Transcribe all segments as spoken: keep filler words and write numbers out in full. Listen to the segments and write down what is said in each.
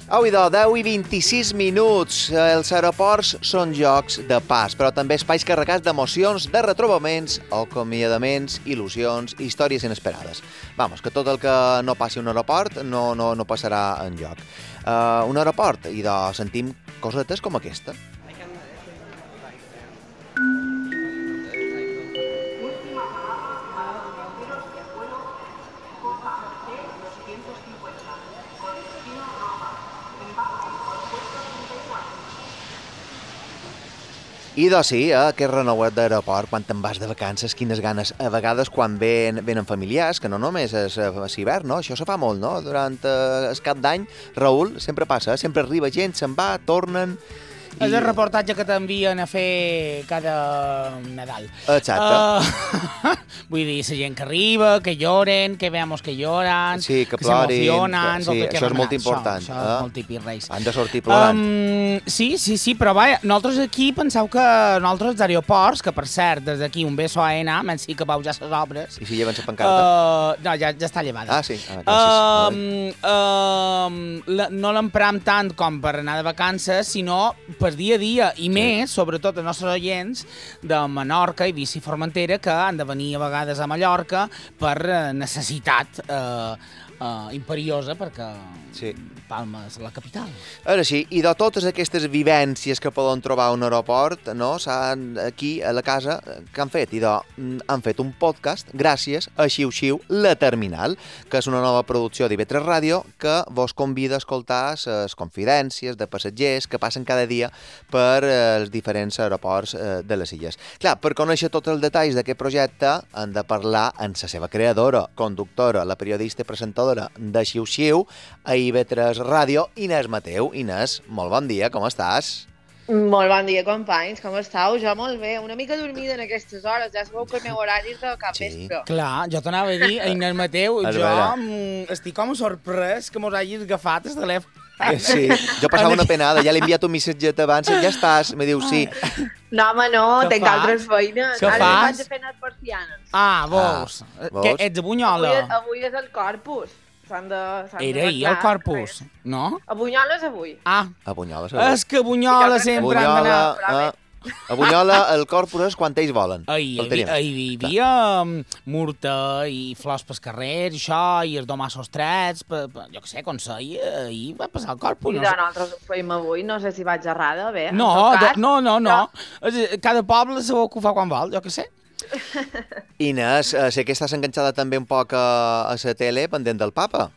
Au, idò, deu i vint-i-sis minuts. Els aeroports són jocs de pas, però també espais carregats d'emocions, de retrobaments, acomiadaments, il·lusions, històries inesperades. Vamos, que tot el que no passi a un aeroport no, no, no passarà enlloc. Uh, un aeroport, idò, sentim cosetes com aquesta. I doncs sí, eh, aquest renouet d'aeroport, quan te'n vas de vacances, quines ganes. A vegades quan ven, venen familiars, que no només és a l'hivern, no? Això se fa molt, no? Durant eh, el cap d'any, Raül, sempre passa, eh? Sempre arriba gent, se'n va, tornen... I... És el reportatge que t'envien a fer cada Nadal. Exacte. Uh, vull dir, la gent que arriba, que lloren, que veamos que lloren, sí, que, que s'emocionen... Sí, que això és molt important. Això, això eh? és molt típic, Reis. Han de sortir plorant. Um, sí, sí, sí, però vaja, nosaltres aquí penseu que nosaltres als aeroports, que per cert, des d'aquí un beso a Aena, menys sí que vau ja les obres... I si lleven la pancarta? Uh, no, ja, ja està llevada. Ah, sí. Ah, gràcies. Um, um, la, no l'empram tant com per anar de vacances, sinó per dia a dia, i sí. més, sobretot els nostres oients de Menorca, Eivissa i Formentera, que han de venir a vegades a Mallorca per necessitat eh, eh, imperiosa, perquè sí. Palma és la capital. Ara sí, i de totes aquestes vivències que poden trobar a un aeroport, no, s'han aquí a la casa, que han fet? I de, han fet un podcast gràcies a Xiu Xiu, La Terminal, que és una nova producció d'I V tres Ràdio que vos convida a escoltar les confidències de passatgers que passen cada dia per els diferents aeroports de les illes. Clar, per conèixer tots els detalls d'aquest projecte han de parlar amb la seva creadora, conductora, la periodista i presentadora de Xiu Xiu, a I V tres Ràdio, Inés Mateu. Inés, molt bon dia, com estàs? Molt bon dia, companys, com estàu? Jo molt bé, una mica dormida en aquestes hores, ja sabeu que el meu horari és de cap sí. vespre. Clar, jo t'anava a dir, Inés Mateu, jo mm, estic com sorprès que mos hagis agafat el telèfon. Sí, jo passava una penada, ja l'he enviat un missatget abans, ja estàs, me diu sí. No, home, no, que tenc fas? Altres feines. Què Ara fas? vaig a fer les persianes. Ah, vols? Ah, vols? Que ets a Bunyola? Avui, avui és el Corpus. S'han de, s'han Era ahir el Corpus, res. No? A Bunyola és avui. Ah, a Bunyola és avui. És que a Bunyola sempre han d'anar... A, a Bunyola el Corpus és quan ells volen. Ahir hi havia murta i flors pels carrers, i això, i els domassos trets, per, per, jo què sé, com sei, ahir va passar el Corpus. I no sé. Nosaltres ho feim avui, no sé si vaig errada, bé. No, de, no, no, no. Cada poble sabeu que ho fa quan vol, jo què sé. Inés, sé que estàs enganxada també un poc a, a la tele pendent del papa.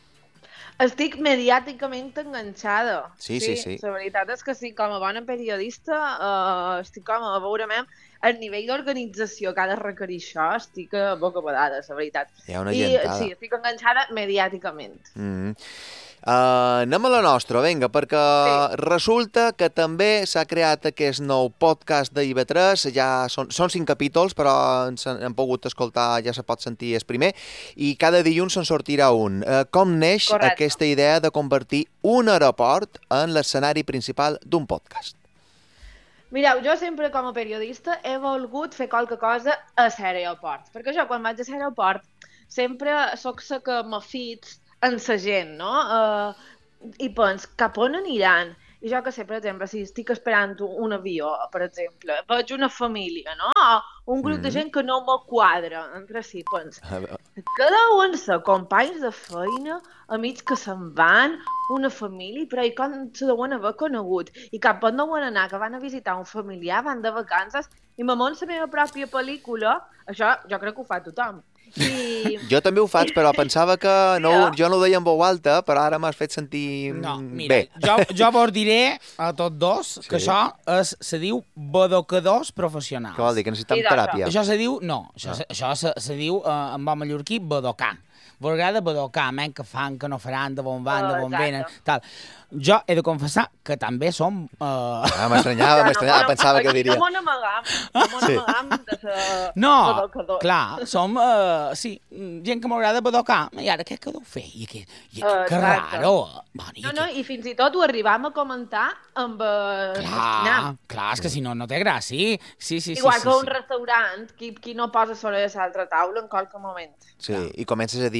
Estic mediàticament enganxada. Sí, sí, sí. La veritat és que sí, com a bona periodista, uh, estic com a veure el nivell d'organització que ha de requerir això, estic a boca badada, la veritat. Hi ha una I gentada. sí, estic enganxada mediàticament. Mm-hmm. Uh, anem a la nostra, vinga, perquè sí. Resulta que també s'ha creat aquest nou podcast de I V tres, ja són, són cinc capítols, però ens hem pogut escoltar, ja se pot sentir el primer, i cada dilluns se'n sortirà un. Uh, com neix Correcte. Aquesta idea de convertir un aeroport en l'escenari principal d'un podcast? Mireu, jo sempre com a periodista he volgut fer qualque cosa a l'aeroport, perquè jo quan vaig a l'aeroport sempre soc la que m'afits en la gent, no? Uh, I pens, cap on aniran? I jo que sé, per exemple, si estic esperant un avió, per exemple, veig una família, no? O un grup mm. de gent que no me quadra entre si, pens. Cada un ser companys de feina, amics que se'n van, una família, però i com se deuen haver conegut. I cap on deuen anar, que van a visitar un familiar, van de vacances, i me mont la meva pròpia pel·lícula, això jo crec que ho fa tothom. I... Jo també ho faig, però pensava que no, jo no ho deia en veu alta, però ara m'has fet sentir no, mira, bé. Jo, jo vos diré a tots dos sí. que això es, se diu badocadors professionals. Què vol dir? Que necessitem teràpia? Això se diu, no, això, no. això se, se diu eh, en bon mallorquí badocar. Vos agrada badocar, men, que fan, que no faran, de bon van, de bon venen, tal. Jo he de confessar que també som... Uh... Ah, m'estranyava, m'estranyava, pensava que diria... No m'amagam, no m'amagam de ser... No, clar, som, uh, sí, gent que m'agrada badocar. I ara què que deu fer? I que, i que, uh, que raro. Bueno, i no, no, i fins i tot ho arribam a comentar amb... Uh, clar, clar, és que si no, no té gràcia. Sí, sí, Igual sí, que sí, un sí. restaurant, qui, qui no posa sobre l'altra taula en qualque moment. Sí, i comences a dir,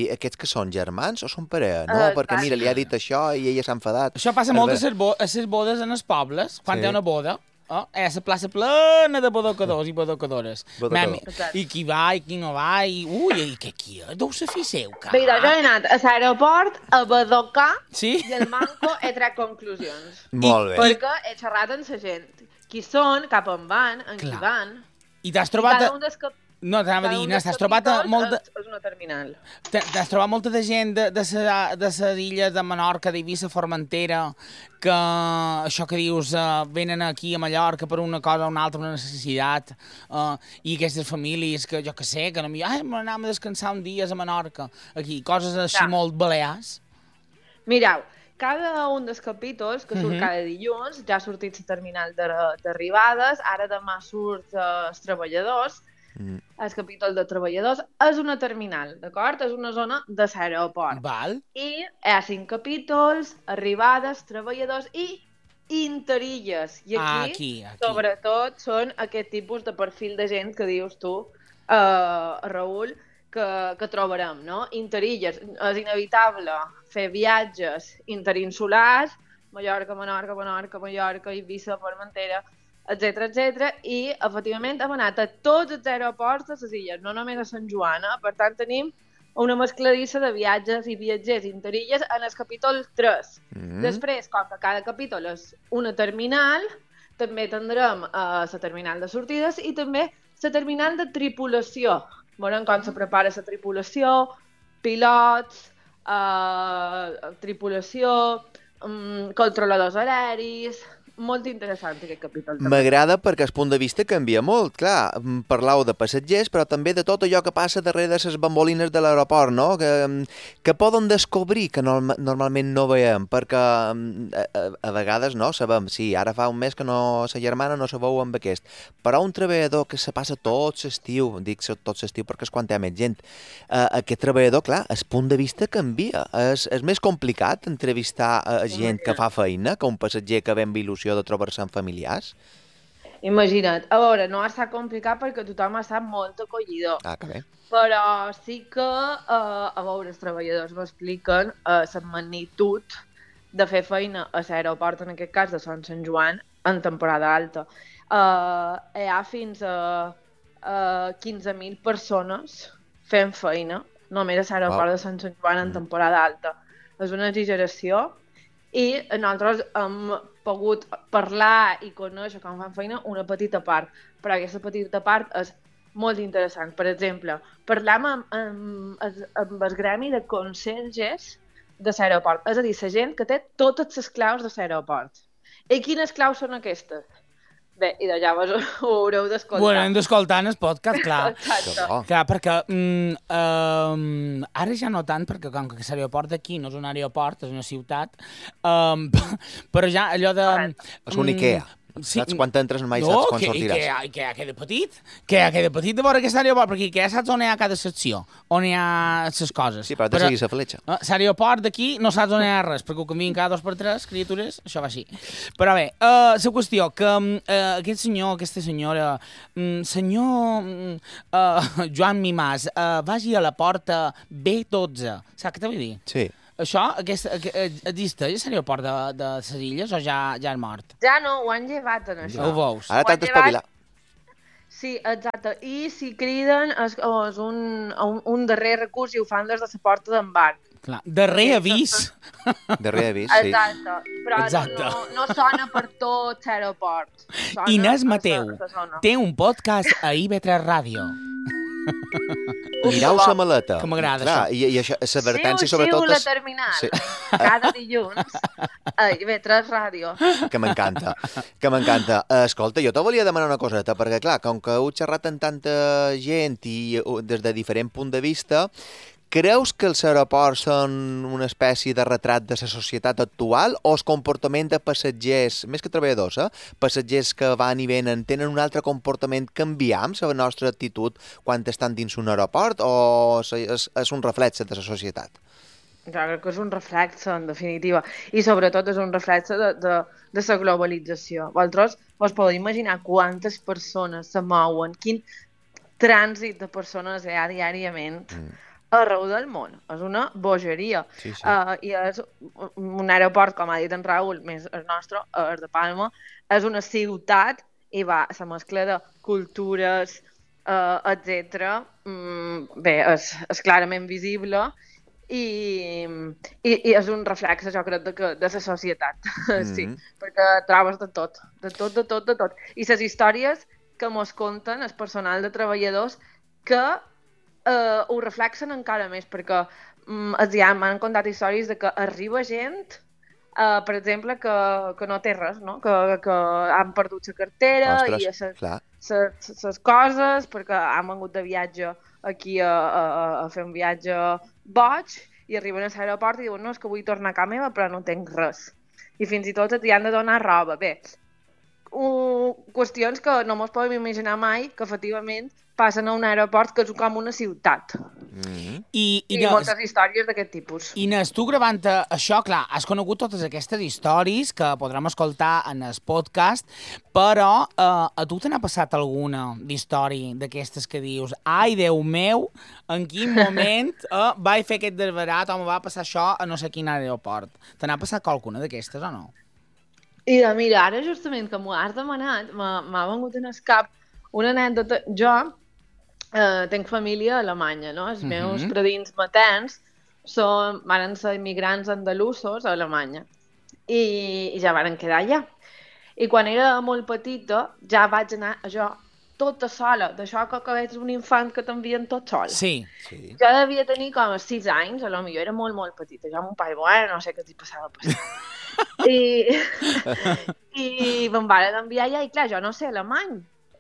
dir, aquests que són germans o són parella? No, Exacte. perquè mira, li ha dit això i ella s'ha enfadat. Això passa És molt a ver- les, bo a les bodes en els pobles, quan Sí. hi ha una boda. Oh, eh, la plaça plena de bodocadors i bodocadores. Bodocador. Mem, I qui va i qui no va, i... Ui, i que aquí deu ser fi seu, cara. Mira, jo he anat a l'aeroport a badocar Sí? i el manco he tret conclusions. Molt bé. Perquè he xerrat amb la gent. Qui són, cap on van, en Clar. qui van. I t'has I trobat... cada un dels cap... No, t'anava a cada dir, un Inés, dels t'has trobat a capítols molt de... és, és una terminal. T'ha- T'has trobat molta de gent de, de, sa, de les illes de Menorca, d'Eivissa, Formentera, que això que dius, uh, venen aquí a Mallorca per una cosa o una altra, una necessitat, uh, i aquestes famílies que jo que sé, que no m'hi... Ai, m'anàvem a descansar un dia a Menorca, aquí, coses així Clar. molt balears. Mireu, cada un dels capítols, que surt Mhm. cada dilluns, ja ha sortit la terminal de- d'arribades, ara demà surt uh, els treballadors, Mm. el capítol de treballadors, és una terminal, d'acord? És una zona de l'aeroport. Val? I hi ha cinc capítols, arribades, treballadors i interilles. I Ah, aquí, aquí, aquí. sobretot, són aquest tipus de perfil de gent que dius tu, uh, Raül, que, que trobarem, no? Interilles. És inevitable fer viatges interinsulars, Mallorca, Menorca, Menorca, Mallorca, Eivissa, Formentera, etcètera, etcètera, i efectivament hem anat a tots els aeroports de les illes, no només a Sant Joan, eh? Per tant tenim una mescladissa de viatges i viatgers interilles en el capítol tres. Mm. Després, com que cada capítol és una terminal, també tindrem uh, la terminal de sortides i també la terminal de tripulació. Veurem com se prepara la tripulació, pilots, uh, tripulació, um, controladors aeris... Molt interessant aquest capítol. també. M'agrada perquè el punt de vista canvia molt. Clar, mm, parlau de passatgers, però també de tot allò que passa darrere de les bambolines de l'aeroport, no? Que, que poden descobrir que norm normalment no veiem, perquè mm, a, a, a vegades no sabem, sí, ara fa un mes que no sa germana no se veu amb aquest, però un treballador que se passa tot l'estiu, dic se- tot l'estiu perquè és quan hi ha més gent, uh, aquest treballador, clar, el punt de vista canvia. És, és més complicat entrevistar a gent que fa feina que un passatger que ve amb il·lusió de trobar-se amb familiars? Imagina't. A veure, no està complicat perquè tothom està molt acollidor. Ah, que bé. Però sí que, eh, a veure, els treballadors m'expliquen eh, la magnitud de fer feina a l'aeroport, en aquest cas de Sant Sant Joan, en temporada alta. Eh, hi ha fins a eh, quinze mil persones fent feina, només a l'aeroport Wow. de Sant Sant Joan en temporada alta. És una exageració i nosaltres hem pogut parlar i conèixer com fan feina una petita part, però aquesta petita part és molt interessant. Per exemple, parlam amb, amb, amb, amb el gremi de conserges de l'aeroport, és a dir, la gent que té totes les claus de l'aeroport. I quines claus són aquestes? Bé, i de llavors ho haureu d'escoltar. Bueno, hem d'escoltar en el podcast, clar. Exacte. Que bo. Clar, perquè mm, um, ara ja no tant, perquè com que l'aeroport d'aquí no és un aeroport, és una ciutat, um, però ja allò de... És un Ikea. Sí, Saps quan entres mai no, saps quan que, sortiràs. Ikea, Ikea queda petit, que queda petit de veure aquest aeroport, perquè Ikea saps on hi ha cada secció, on hi ha les coses. Sí, però has de seguir la fletxa. Uh, l'aeroport d'aquí no saps on hi ha res, perquè ho canvien cada dos per tres, criatures, això va així. Però bé, uh, la qüestió, que uh, aquest senyor, aquesta senyora, um, senyor um, uh, Joan Mimàs, uh, vagi a la porta B dotze, saps què t'ho vull dir? Sí. Això, aquest, aquest, existeix l'aeroport de, de les illes o ja, ja és mort? Ja no, ho han llevat en això. Ja ho veus? Ara t'has d'espavilar. Sí, exacte. I si criden és, és un, un, un darrer recurs i ho fan des de la porta d'embarc. Clar. Darrer avís. Darrer avís, sí. Exacte. Però Exacte. No, no sona per tot l'aeroport. Sona Inés a Mateu sa- a sa zona. té un podcast a I V tres Ràdio. Mirau sa maleta. Que m'agrada, Clar, això. I, i això, l'advertència Siu, sobretot siu, la és... terminal. Sí. Cada dilluns a I V tres Ràdio. Que m'encanta, que m'encanta. Eh, Escolta, jo te volia demanar una coseta, perquè clar, com que heu xerrat amb tanta gent i uh, des de diferent punt de vista, creus que els aeroports són una espècie de retrat de la societat actual o el comportament de passatgers, més que treballadors, eh? passatgers que van i venen, tenen un altre comportament canviar amb la nostra actitud quan estan dins un aeroport o és, és un reflex de la societat? Jo crec que és un reflex, en definitiva. I sobretot és un reflex de, de, de la globalització. Vosaltres us podeu imaginar quantes persones se mouen, quin trànsit de persones hi ha diàriament. Mm. arreu del món. És una bogeria. Sí, sí. Uh, I és un aeroport, com ha dit en Raül, més el nostre, el de Palma, és una ciutat i va, la mescla de cultures, uh, etcètera. Mm, bé, és, és clarament visible i, i, i és un reflex, jo crec, de, que- de la societat. Mm-hmm. Sí, perquè trobes de tot, de tot, de tot, de tot. I les històries que mos conten el personal de treballadors que eh, ho reflexen encara més, perquè mm, els ja m'han contat històries de que arriba gent, eh, per exemple, que, que no té res, no? Que, que han perdut la cartera Ostres, i a ses, clar. ses, ses coses, perquè han vengut de viatge aquí a, a, a fer un viatge boig, i arriben a l'aeroport i diuen, no, és que vull tornar a casa meva, però no tinc res. I fins i tot t'hi han de donar roba. Bé, uh, qüestions que no mos podem imaginar mai, que efectivament passen a un aeroport que és com una ciutat. Mm-hmm. I, I, i, I Nes, moltes històries d'aquest tipus. I Nes, tu gravant això, clar, has conegut totes aquestes històries que podrem escoltar en el podcast, però eh, a tu te n'ha passat alguna d'història d'aquestes que dius, ai, Déu meu, en quin moment eh, vaig fer aquest desbarat o me va passar això a no sé quin aeroport? Te n'ha passat qualcuna d'aquestes o no? I de, mira, ara justament que m'ho has demanat, m'ha vengut en el cap una anècdota. Jo eh, tinc família a Alemanya, no? Els meus Mhm. predins materns són, varen ser immigrants andalusos a Alemanya i, i ja varen quedar allà. I quan era molt petita ja vaig anar jo tota sola, d'això que, que ets un infant que t'envien tot sol. Sí. Sí. Jo devia tenir com sis anys, a lo millor era molt, molt petita. Jo amb un pare, bueno, no sé què t'hi passava passar. I, i me'n van enviar allà, i clar, jo no sé alemany.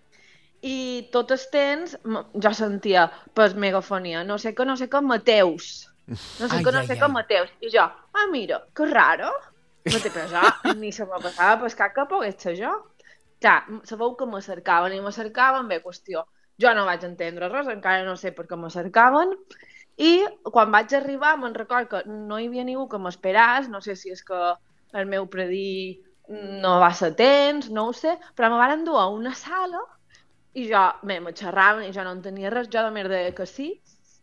I tot el temps m- jo sentia per megafonia, no sé què, no sé què, Mateus. No sé Ai, què, no ai, sé ai. què, Mateus. I jo, ah, mira, que raro. Mate, però jo ni se me passava per cap que pogués ser jo. Clar, m- sabeu que me cercaven i me cercaven, bé, qüestió. Jo no vaig entendre res, encara no sé per què me cercaven. I quan vaig arribar me'n record que no hi havia ningú que m'esperàs, no sé si és que el meu predí no va ser temps, no ho sé, però me van dur a una sala i jo, bé, me xerraven i jo no entenia res, jo de merda deia que sí.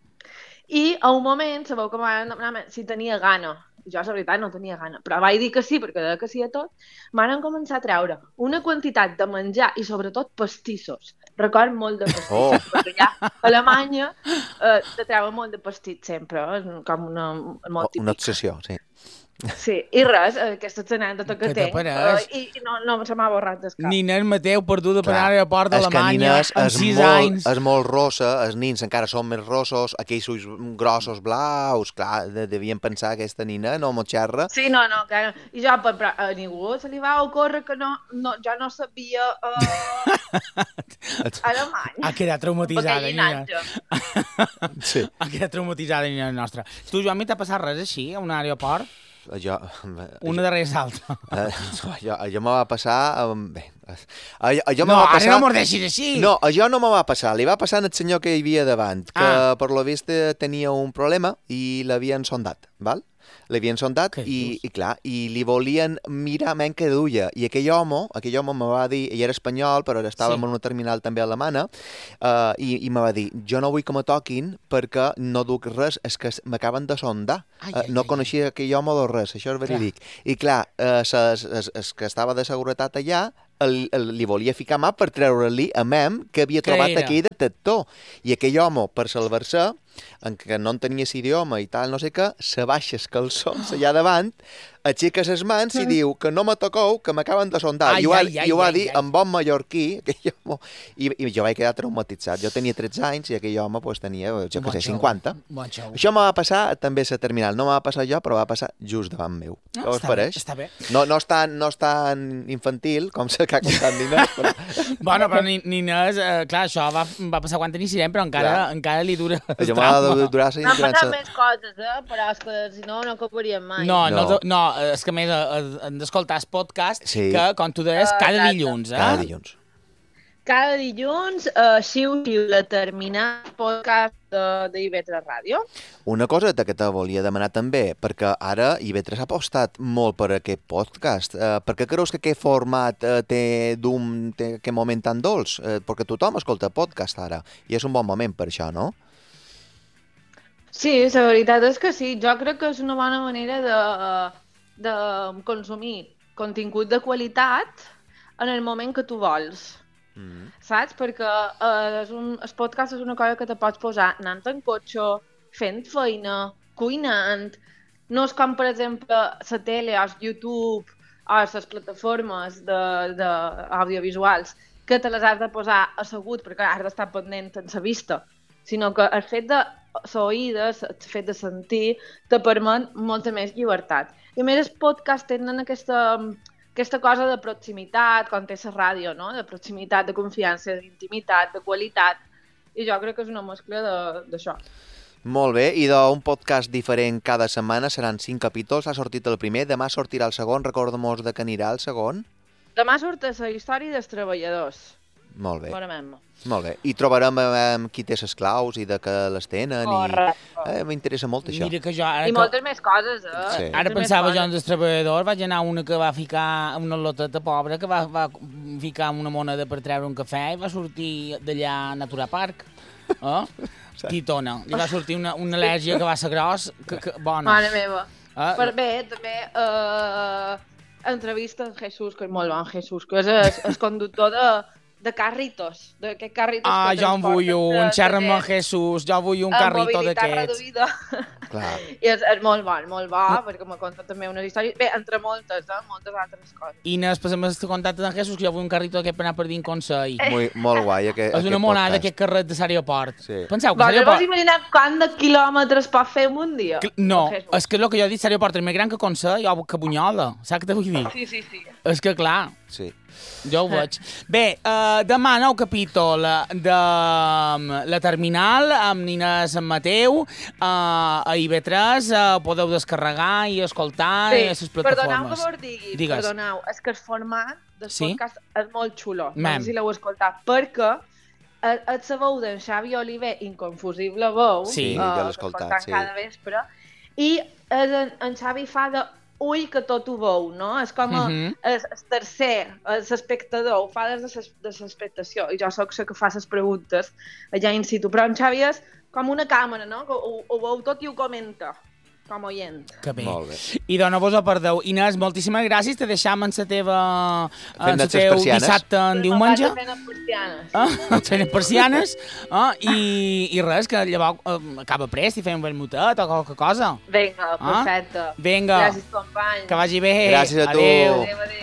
I a un moment, sabeu que me van demanar si tenia gana. I jo, la veritat, no tenia gana. Però vaig dir que sí, perquè deia que sí a tot. M'han començat a treure una quantitat de menjar i, sobretot, pastissos. Record molt de pastissos, Oh. perquè ja a Alemanya eh, te treuen molt de pastits sempre, és com una, molt Una típic. obsessió, sí. Sí, i res, aquesta és l'anècdota que Què te tinc, pareix? eh, i, i no, no se m'ha borrat del cap. Nina Mateu perduda per Clar. l'aeroport És que d'Alemanya Nines amb és sis molt, anys. és molt rossa, els nins encara són més rossos, aquells ulls grossos blaus, clar, de- devien pensar que aquesta nina no m'ho xerra. Sí, no, no, clar. I jo, però, però a ningú se li va ocórrer que no, no, jo no sabia uh, alemany. Ha quedat traumatitzada, Aquell Nina. llinatge. Sí. Ha quedat traumatitzada, Nina nostra. Tu, Joan, t'ha passat res així, a un aeroport? Jo, Una darrere l'altra. eh, jo, jo me va passar... eh, Bé, eh, jo me No, va ara passar... no mordeixis així. No, això no me va passar. Li va passar al senyor que hi havia davant, que Ah. per lo vist tenia un problema i l'havien sondat, val? L'havien sondat Què i, dius? i, clar, i li volien mirar men què duia. I aquell home, aquell home me va dir, ell era espanyol, però estava Sí. en una terminal també alemana, uh, i, i me va dir, jo no vull que me toquin perquè no duc res, és que m'acaben de sondar. Ai, Uh, ai, no ai, coneixia aquell home de res, això és verídic. I clar, uh, ses, es, es que estava de seguretat allà, el, el, li volia ficar mà per treure-li a mem que havia Què trobat era? aquell detector. I aquell home, per salvar-se, en què no entenia l'idioma i tal, no sé què, se baixa els calçons allà davant, aixeca les mans i diu que no me toqueu, que m'acaben de sondar. Ai, I ho, va, ai, ai, i ho va ai, dir ai. en bon mallorquí, aquell home, i, i jo vaig quedar traumatitzat. Jo tenia tretze anys i aquell home pues, tenia, jo què Bon sé, xou, cinquanta. Bon xou. Això me va passar també a la terminal. No me va passar jo, però va passar just davant meu. Ah, Què us està bé, pareix? està bé. No, no, és tan, no és tan infantil com se que ha contat Nina, però... Bueno, però ni, ni Nes, eh, clar, això va, va passar quan tenia sis anys, però encara, Clar. encara li dura el Jo m'ha de trauma. durar M'han durant passat sa... més coses, eh? Però és que si no, no acabaríem mai. No, no, No. no, no, és que a més eh, eh, hem d'escoltar el podcast Sí. que, com tu deies, cada Exacte. dilluns, eh? Cada dilluns. Cada dilluns, uh, xiu, xiu, la terminal podcast de, de I V tres Ràdio. Una cosa que te volia demanar també, perquè ara I V tres ha apostat molt per aquest podcast. Eh, per què creus que aquest format eh, té d'un té aquest moment tan dolç? Eh, perquè tothom escolta podcast ara, i és un bon moment per això, no? Sí, la veritat és que sí. Jo crec que és una bona manera de, de consumir contingut de qualitat en el moment que tu vols. Mm. Saps? Perquè eh, és un, el podcast és una cosa que te pots posar anant en cotxe, fent feina, cuinant. No és com, per exemple, la tele, o el YouTube, o les plataformes d'audiovisuals, que te les has de posar assegut perquè has d'estar pendent en la vista, sinó que el fet de l'oïda, el fet de sentir, te permet molta més llibertat. I a més, els podcasts tenen aquesta, aquesta cosa de proximitat, com té la ràdio, no? De proximitat, de confiança, d'intimitat, de qualitat, i jo crec que és una mescla d'això. Molt bé, i d'un podcast diferent cada setmana, seran cinc capítols, ha sortit el primer, demà sortirà el segon, recorda-mos de què anirà el segon? Demà surt la història dels treballadors. Molt bé. Bona memma. Molt bé. I trobarem eh, qui té les claus i de què les tenen. Correcte. I... Eh, m'interessa molt això. Mira que jo, ara I que... moltes més coses, eh? Sí. Ara pensava jo en els treballadors, vaig anar a una que va ficar, una loteta pobra, que va, va ficar una moneda per treure un cafè i va sortir d'allà a Natura Park. Eh? Titona. Li va sortir una, una al·lèrgia que va ser gros, que, que bona. Mare meva. Ah, Per bé, també, eh, entrevista en Jesús, que és molt bon, Jesús, que és el, el conductor de, de carritos, d'aquest carritos Ah, que jo en vull un, transporten xerra'm de- amb Jesús, jo vull un amb carrito mobilitat d'aquests. reduïda. Clar. I és, és molt bon, molt bo, perquè m'ha contat també unes històries, bé, entre moltes, eh, moltes altres coses. Inés, passa'm el contacte d'en Jesús, que jo vull un carrito d'aquest per anar per dins Consell. Molt, molt guai, aquest, És una aquest monada podcast. d'aquest carret de l'aeroport. Sí. Penseu que Vosaltres vos l'aeroport... imagineu quant de quilòmetres pot fer en un dia? Que- No, Jesús. és que el que jo he dit, l'aeroport és més gran que Consell o que Bunyola. Saps què te vull dir? Sí, sí, sí. És que, clar, Sí. jo ho veig. Bé, uh, demà nou capítol de um, La Terminal amb Nina Sant Mateu. Uh, a I V tres uh, podeu descarregar i escoltar Sí, a les perdoneu que plataformes. vos digui, Digues. perdoneu, és que el format del Sí? podcast és molt xulo, no Mem. sé si l'heu escoltat, perquè és la veu d'en Xavi Oliver, inconfusible veu, Sí, eh, ja l'he que escoltat, portem sí. cada vespre, i és en, en Xavi fa de ull que tot ho veu, no? És com a, Mhm. el, el tercer, l'espectador, ho fa des de ses- de l'espectació, i jo sóc la que fa les preguntes allà in situ, però en Xavi és com una càmera, no? Que ho, ho veu tot i ho comenta, com oient. Que bé. Molt bé. I doncs no vos ho perdeu. Inés, moltíssimes gràcies. Te deixam en la teva... Fent En el les teu persianes. dissabte en diumenge. No vaig a fer les persianes. Ah, fent les persianes. Ah, i, I res, que llavors eh, acaba prest i fem un vermutet o qualque cosa. Vinga, Ah, perfecte. vinga. Gràcies, company. Que vagi bé. Gràcies a tu. Adéu. Adéu, adéu.